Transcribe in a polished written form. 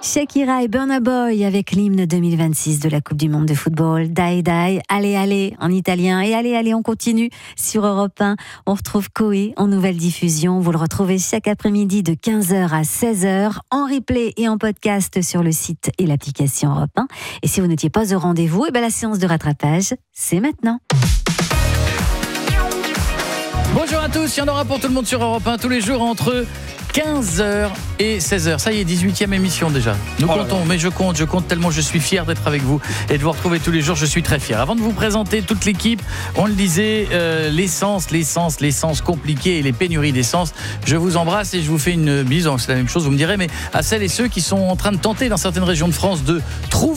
Shakira et Burna Boy avec l'hymne 2026 de la Coupe du Monde de football. Dai Dai, allez, allez, en italien. Et allez, allez, on continue sur Europe 1. On retrouve Coé en nouvelle diffusion. Vous le retrouvez chaque après-midi de 15h à 16h en replay et en podcast sur le site et l'application Europe 1. Et si vous n'étiez pas au rendez-vous, la séance de rattrapage, c'est maintenant. Bonjour à tous, il y en aura pour tout le monde sur Europe 1 tous les jours entre 15h et 16h. Ça y est, 18e émission déjà. Nous comptons, mais je compte tellement je suis fier d'être avec vous et de vous retrouver tous les jours, je suis très fier. Avant de vous présenter toute l'équipe, on le disait, l'essence compliquée et les pénuries d'essence, je vous embrasse et je vous fais une bise, c'est la même chose, vous me direz, mais à celles et ceux qui sont en train de tenter dans certaines régions de France de trouver